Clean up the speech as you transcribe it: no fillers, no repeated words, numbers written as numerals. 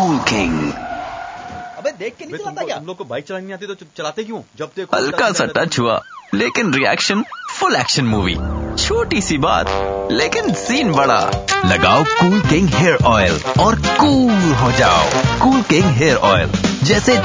Cool king. अबे देख के नहीं चलाता क्या? तुम लोग को बाइक चलानी आती तो चलाते क्यों? जब देखो हल्का सा टच हुआ, लेकिन रिएक्शन फुल एक्शन मूवी। छोटी सी बात लेकिन सीन बड़ा। लगाओ कूल किंग हेयर ऑयल और कूल हो जाओ। कूल किंग हेयर ऑयल, जैसे